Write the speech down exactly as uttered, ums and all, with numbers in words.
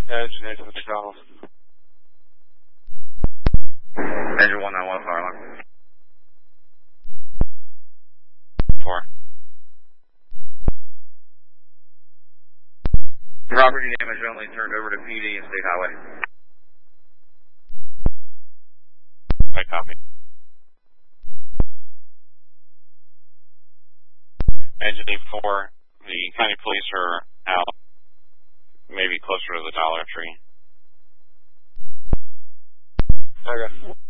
Engine eight to the McDonald's. Engine one nine one, fire alarm. Four. Property damage only turned over to P D and State Highway. I copy. Engine eight four, the county police are out, maybe closer to the Dollar Tree. Okay.